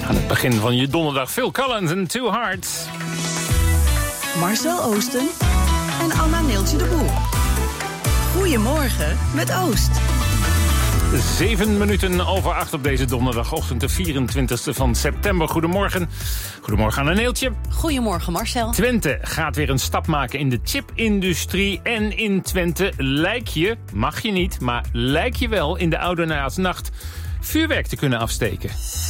Aan het begin van je donderdag Phil Collins en Too Hard. Marcel Oosten en Anna Neeltje de Boer. Goedemorgen met Oost. 7 minuten over 8 op deze donderdagochtend, de 24e van september. Goedemorgen. Goedemorgen Anna Neeltje. Goedemorgen Marcel. Twente gaat weer een stap maken in de chipindustrie. En in Twente lijk je, mag je niet, maar lijk je wel in de oudejaarsnacht vuurwerk te kunnen afsteken.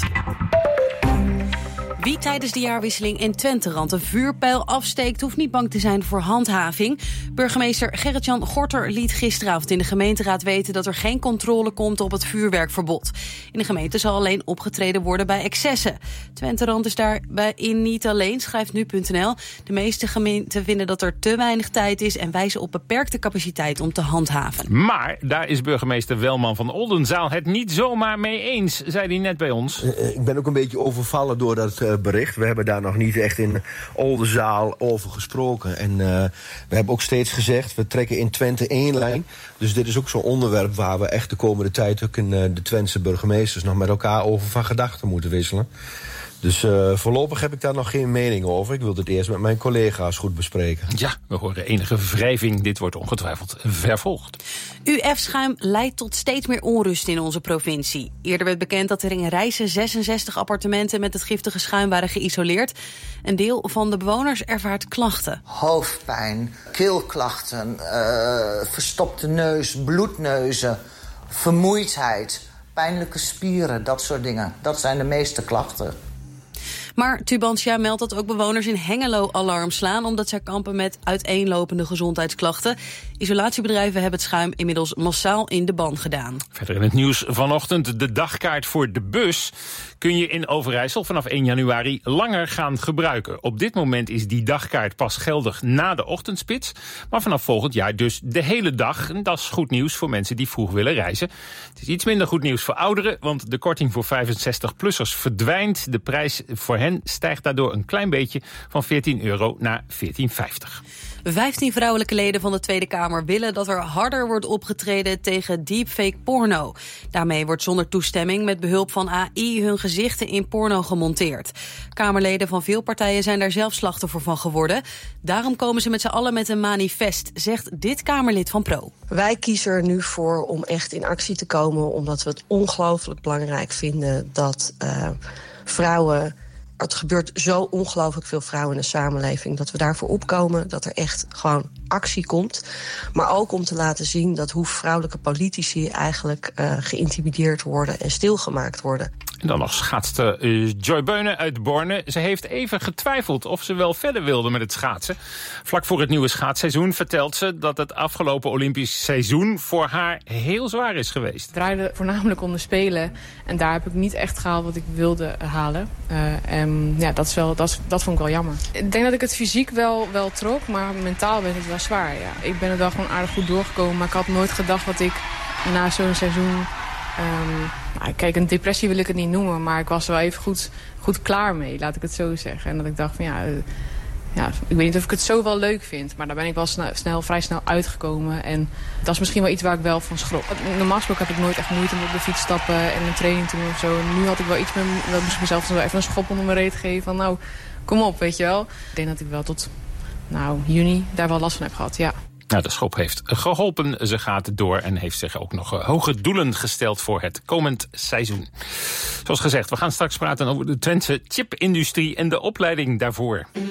Wie tijdens de jaarwisseling in Twenterand een vuurpijl afsteekt, hoeft niet bang te zijn voor handhaving. Burgemeester Gerrit-Jan Gorter liet gisteravond in de gemeenteraad weten dat er geen controle komt op het vuurwerkverbod. In de gemeente zal alleen opgetreden worden bij excessen. Twenterand is daarbij niet alleen, schrijft nu.nl. De meeste gemeenten vinden dat er te weinig tijd is en wijzen op beperkte capaciteit om te handhaven. Maar daar is burgemeester Welman van Oldenzaal het niet zomaar mee eens, zei hij net bij ons. Ik ben ook een beetje overvallen door dat bericht. We hebben daar nog niet echt in Oldenzaal over gesproken. En we hebben ook steeds gezegd, we trekken in Twente één lijn. Dus dit is ook zo'n onderwerp waar we echt de komende tijd ook in de Twentse burgemeesters nog met elkaar over van gedachten moeten wisselen. Dus voorlopig heb ik daar nog geen mening over. Ik wil het eerst met mijn collega's goed bespreken. Ja, we horen enige wrijving. Dit wordt ongetwijfeld vervolgd. UF-schuim leidt tot steeds meer onrust in onze provincie. Eerder werd bekend dat er in Rijssen 66 appartementen met het giftige schuim waren geïsoleerd. Een deel van de bewoners ervaart klachten. Hoofdpijn, keelklachten, verstopte neus, bloedneuzen, vermoeidheid, pijnlijke spieren, dat soort dingen. Dat zijn de meeste klachten. Maar Tubantia meldt dat ook bewoners in Hengelo alarm slaan, omdat zij kampen met uiteenlopende gezondheidsklachten. Isolatiebedrijven hebben het schuim inmiddels massaal in de ban gedaan. Verder in het nieuws vanochtend de dagkaart voor de bus kun je in Overijssel vanaf 1 januari langer gaan gebruiken. Op dit moment is die dagkaart pas geldig na de ochtendspits, maar vanaf volgend jaar dus de hele dag. En dat is goed nieuws voor mensen die vroeg willen reizen. Het is iets minder goed nieuws voor ouderen, want de korting voor 65-plussers verdwijnt. De prijs voor hen stijgt daardoor een klein beetje van €14 naar €14,50. 15 vrouwelijke leden van de Tweede Kamer willen dat er harder wordt opgetreden tegen deepfake porno. Daarmee wordt zonder toestemming met behulp van AI hun gezichten in porno gemonteerd. Kamerleden van veel partijen zijn daar zelf slachtoffer van geworden. Daarom komen ze met z'n allen met een manifest, zegt dit Kamerlid van Pro. Wij kiezen er nu voor om echt in actie te komen, omdat we het ongelooflijk belangrijk vinden dat vrouwen... Het gebeurt zo ongelooflijk veel vrouwen in de samenleving, dat we daarvoor opkomen, dat er echt gewoon actie komt. Maar ook om te laten zien dat hoe vrouwelijke politici eigenlijk geïntimideerd worden en stilgemaakt worden. En dan nog schaatste Joy Beunen uit Borne. Ze heeft even getwijfeld of ze wel verder wilde met het schaatsen. Vlak voor het nieuwe schaatsseizoen vertelt ze dat het afgelopen Olympisch seizoen voor haar heel zwaar is geweest. Het draaide voornamelijk om de Spelen. En daar heb ik niet echt gehaald wat ik wilde halen. Ja, dat vond ik wel jammer. Ik denk dat ik het fysiek wel trok, maar mentaal werd het wel zwaar. Ja. Ik ben er wel gewoon aardig goed doorgekomen, maar ik had nooit gedacht dat ik na zo'n seizoen... kijk, een depressie wil ik het niet noemen, maar ik was er wel even goed klaar mee, laat ik het zo zeggen. En dat ik dacht van ik weet niet of ik het zo wel leuk vind, maar daar ben ik wel vrij snel uitgekomen. En dat is misschien wel iets waar ik wel van schrok. Normaal gesproken heb ik nooit echt moeite om op de fiets te stappen en een training te doen of zo. En nu had ik wel iets met moest ik mezelf wel even een schop onder mijn reet geven van nou, kom op, weet je wel. Ik denk dat ik wel tot juni daar wel last van heb gehad, ja. Nou, de schop heeft geholpen. Ze gaat door en heeft zich ook nog hoge doelen gesteld voor het komend seizoen. Zoals gezegd, we gaan straks praten over de Twentse chipindustrie en de opleiding daarvoor.